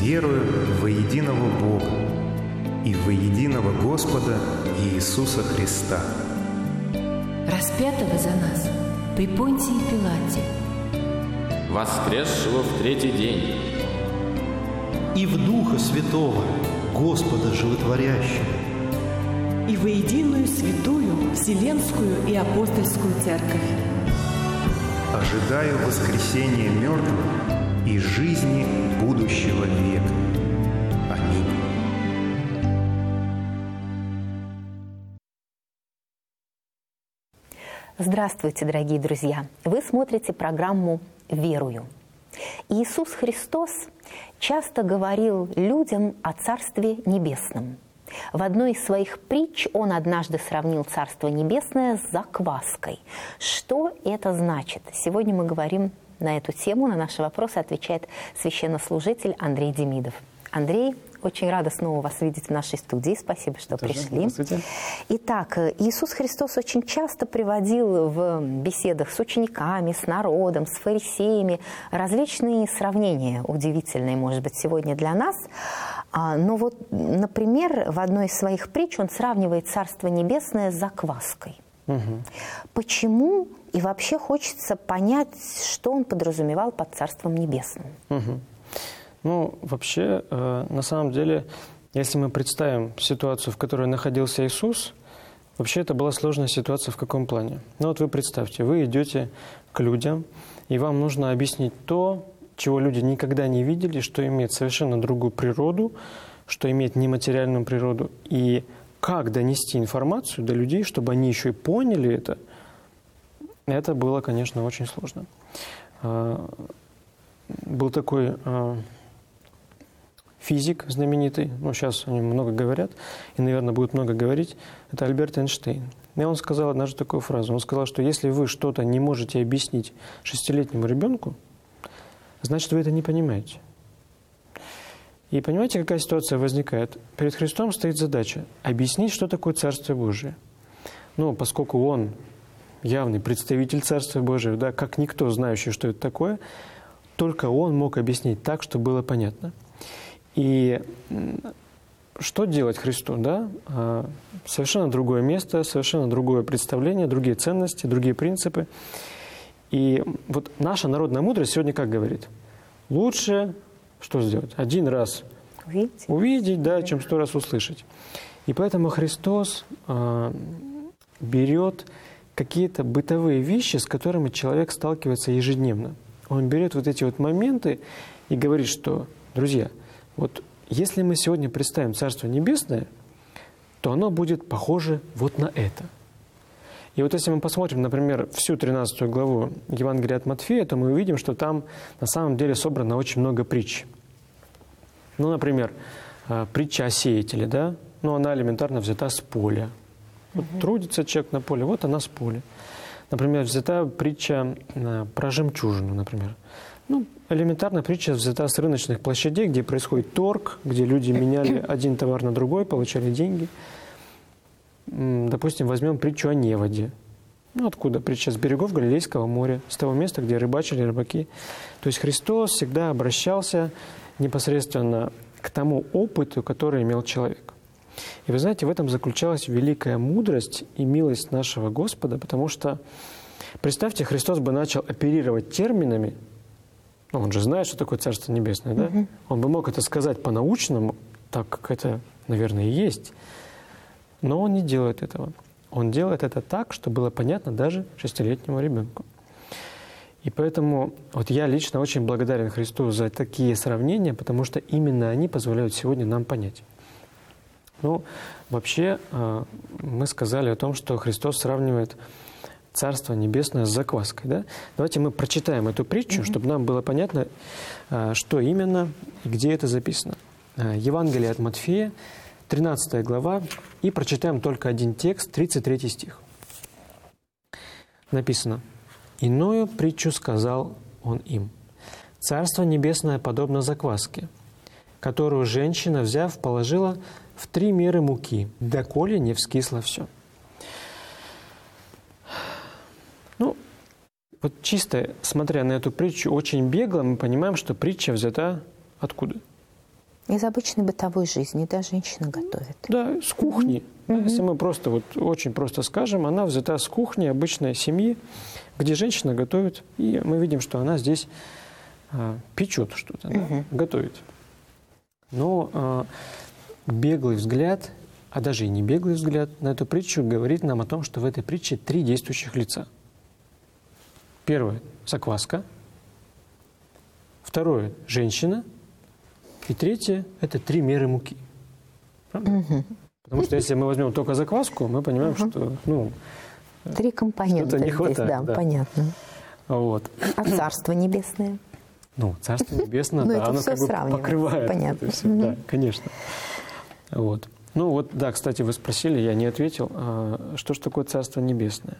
верую во единого Бога и во единого Господа Иисуса Христа, распятого за нас при Понтии Пилате, воскресшего в третий день, и в Духа Святого, Господа Животворящего, и во единую святую Вселенскую и Апостольскую Церковь. ожидаю воскресения мертвых и жизни будущего века. Аминь. Здравствуйте, дорогие друзья! Вы смотрите программу «Верую». Иисус Христос часто говорил людям о Царстве Небесном. В одной из своих притч он однажды сравнил Царство Небесное с закваской. Что это значит? Сегодня мы говорим на эту тему. На наши вопросы отвечает священнослужитель Андрей Демидов. Андрей, очень рада снова вас видеть в нашей студии. Спасибо, что пришли. Итак, Иисус Христос очень часто приводил в беседах с учениками, с народом, с фарисеями различные сравнения, удивительные, может быть, сегодня для нас. Но вот, например, в одной из своих притч он сравнивает Царство Небесное с закваской. Почему? И вообще хочется понять, что он подразумевал под Царством Небесным. Ну, вообще, на самом деле, если мы представим ситуацию, в которой находился Иисус, вообще это была сложная ситуация в каком плане? Ну вот вы представьте, вы идете к людям, и вам нужно объяснить то, чего люди никогда не видели, что имеет совершенно другую природу, что имеет нематериальную природу, и как донести информацию до людей, чтобы они еще и поняли это было, конечно, очень сложно. Был такой физик знаменитый, ну, сейчас о нем много говорят, и, наверное, будут много говорить, это Альберт Эйнштейн. И он сказал однажды такую фразу. Он сказал, что если вы что-то не можете объяснить 6-летнему ребенку, значит, вы это не понимаете. И понимаете, какая ситуация возникает? Перед Христом стоит задача объяснить, что такое Царствие Божие. Ну, поскольку он явный представитель Царствия Божьего, да, как никто знающий, что это такое, только он мог объяснить так, чтобы было понятно. И что делать Христу? Да? Совершенно другое место, совершенно другое представление, другие ценности, другие принципы. И вот наша народная мудрость сегодня как говорит? Лучше что сделать? Один раз увидеть, да, чем 100 раз услышать. И поэтому Христос берет какие-то бытовые вещи, с которыми человек сталкивается ежедневно. Он берет вот эти вот моменты и говорит, что, друзья, вот если мы сегодня представим Царство Небесное, то оно будет похоже вот на это. И вот если мы посмотрим, например, всю 13 главу Евангелия от Матфея, то мы увидим, что там на самом деле собрано очень много притч. Ну, например, притча о сеятеле, да? Ну, она элементарно взята с поля. Вот трудится человек на поле, вот она с поля. Например, взята притча про жемчужину, например. Ну, элементарно притча взята с рыночных площадей, где происходит торг, где люди меняли один товар на другой, получали деньги. Допустим, возьмем притчу о неводе. Ну, откуда? Притча с берегов Галилейского моря, с того места, где рыбачили рыбаки. То есть Христос всегда обращался непосредственно к тому опыту, который имел человек. И вы знаете, в этом заключалась великая мудрость и милость нашего Господа, потому что, представьте, Христос бы начал оперировать терминами, ну, он же знает, что такое Царство Небесное, да? Он бы мог это сказать по-научному, так как это, наверное, и есть. Но он не делает этого. Он делает это так, что было понятно даже 6-летнему ребенку. И поэтому вот я лично очень благодарен Христу за такие сравнения, потому что именно они позволяют сегодня нам понять. Ну, вообще, мы сказали о том, что Христос сравнивает Царство Небесное с закваской. Да? Давайте мы прочитаем эту притчу, чтобы нам было понятно, что именно и где это записано. Евангелие от Матфея, 13 глава, и прочитаем только один текст, 33 стих. Написано: «Иною притчу сказал он им. Царство Небесное подобно закваске, которую женщина, взяв, положила в 3 меры муки, доколе не вскисло все». Ну, вот чисто смотря на эту притчу очень бегло, мы понимаем, что притча взята откуда? Из обычной бытовой жизни, да, женщина готовит. Да, с кухни. Да, если мы просто вот очень просто скажем, она взята с кухни обычной семьи, где женщина готовит, и мы видим, что она здесь печет что-то, да, готовит. Но беглый взгляд, а даже и не беглый взгляд на эту притчу говорит нам о том, что в этой притче 3 действующих лица. Первое – закваска. Второе – женщина. И третье – это 3 меры муки. Правда? Потому что если мы возьмем только закваску, мы понимаем, что 3 компонента что-то не здесь, хватает, да, понятно. Вот. А Царство Небесное? Ну, Царство Небесное, Ну, да, это оно всё как бы сравнивается, покрывает. понятно. Это всё. Да, конечно. Вот. Ну вот, да, кстати, вы спросили, я не ответил, что же такое Царство Небесное?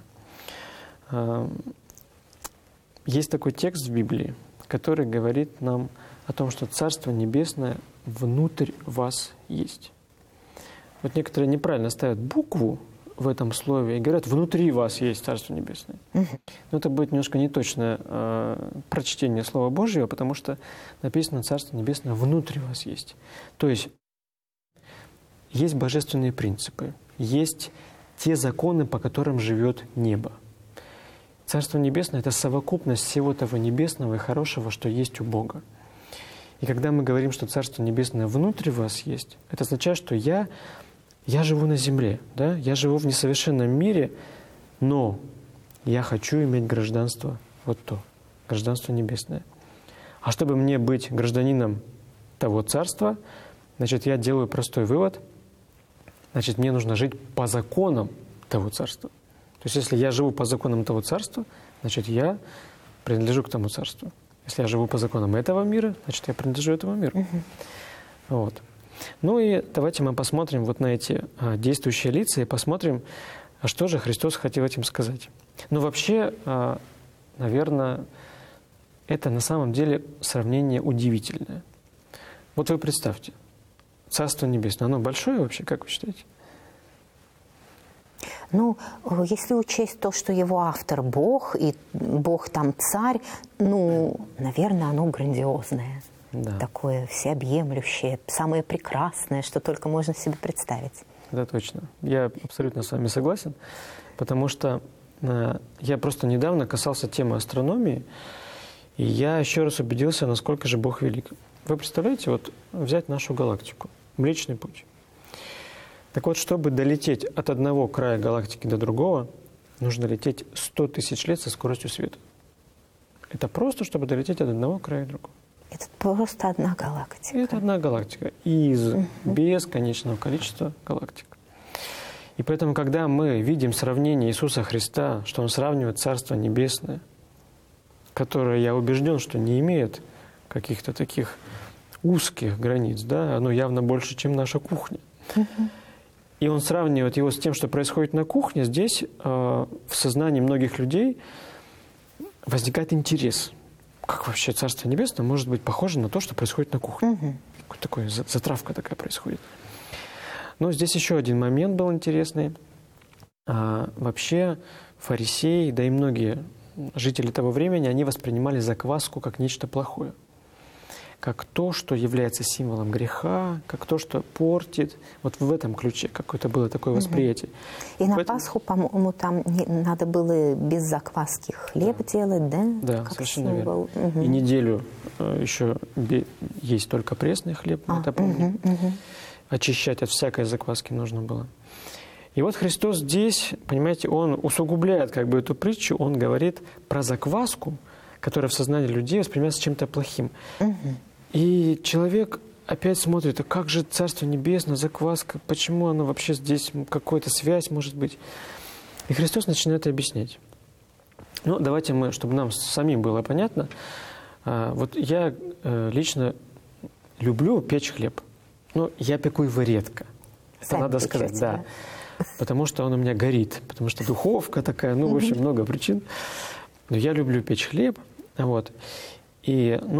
Есть такой текст в Библии, который говорит нам о том, что Царство Небесное внутрь вас есть. Вот некоторые неправильно ставят букву в этом слове и говорят, внутри вас есть Царство Небесное. Но это будет немножко неточное прочтение Слова Божьего, потому что написано Царство Небесное внутри вас есть. То есть есть божественные принципы, есть те законы, по которым живет небо. Царство Небесное – это совокупность всего того небесного и хорошего, что есть у Бога. И когда мы говорим, что Царство Небесное внутри вас есть, это означает, что я живу на земле, да? Я живу в несовершенном мире, но я хочу иметь гражданство вот то, гражданство небесное. А чтобы мне быть гражданином того царства, значит, я делаю простой вывод, значит, мне нужно жить по законам того царства. То есть, если я живу по законам того царства, значит, я принадлежу к тому царству. Если я живу по законам этого мира, значит, я принадлежу этому миру. Вот. Ну и давайте мы посмотрим вот на эти действующие лица и посмотрим, что же Христос хотел этим сказать. Ну, вообще, наверное, это на самом деле сравнение удивительное. Вот вы представьте, Царство Небесное, оно большое вообще, как вы считаете? Ну, если учесть то, что его автор Бог, и Бог там царь, ну, наверное, оно грандиозное. Да. Такое всеобъемлющее, самое прекрасное, что только можно себе представить. Да, точно. Я абсолютно с вами согласен, потому что я просто недавно касался темы астрономии, и я еще раз убедился, насколько же Бог велик. Вы представляете, вот взять нашу галактику, Млечный Путь. Так вот, чтобы долететь от одного края галактики до другого, нужно лететь 100 тысяч лет со скоростью света. Это просто, чтобы долететь от одного края до другого. Это просто одна галактика. Это одна галактика из бесконечного количества галактик. И поэтому, когда мы видим сравнение Иисуса Христа, что Он сравнивает Царство Небесное, которое, я убежден, что не имеет каких-то таких узких границ, да, оно явно больше, чем наша кухня. И Он сравнивает его с тем, что происходит на кухне, здесь в сознании многих людей возникает интерес. Как вообще Царство Небесное может быть похоже на то, что происходит на кухне? Такая затравка такая происходит. Но здесь еще один момент был интересный. Вообще фарисеи, да и многие жители того времени, они воспринимали закваску как нечто плохое. Как то, что является символом греха, как то, что портит. Вот в этом ключе какое-то было такое восприятие. И на Пасху, по-моему, там надо было без закваски хлеб делать, да? Да, как совершенно символ. верно. И неделю еще есть только пресный хлеб, мы это помним. Очищать от всякой закваски нужно было. И вот Христос здесь, понимаете, Он усугубляет как бы эту притчу, Он говорит про закваску, которая в сознании людей воспринимается чем-то плохим. И человек опять смотрит, а как же Царство Небесное, закваска, почему оно вообще здесь, какая-то связь может быть. И Христос начинает объяснять. Ну, давайте мы, чтобы нам самим было понятно, вот я лично люблю печь хлеб, но я пеку его редко. Это Сами надо печете, сказать, да. Потому что он у меня горит, потому что духовка такая, ну, в общем, много причин. Но я люблю печь хлеб, вот. И, ну,